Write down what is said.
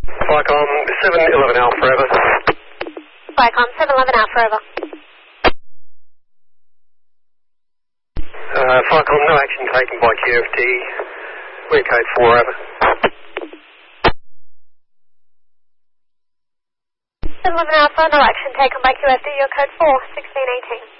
Flycom 711 Alpha, over. Flycom 711 Alpha, over. Flycom, no action taken by QFD. We're code 4, over. 711 Alpha, no action taken by QFD, your code 4, 1618.